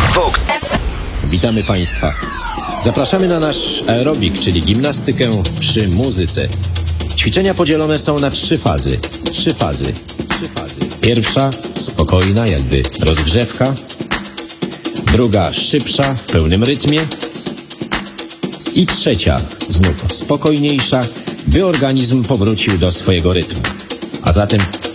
Vox. Witamy Państwa. Zapraszamy na nasz aerobik, czyli gimnastykę przy muzyce. Ćwiczenia podzielone są na trzy fazy. Pierwsza, spokojna, jakby rozgrzewka. Druga, szybsza, w pełnym rytmie. I trzecia, znów spokojniejsza, by organizm powrócił do swojego rytmu. A zatem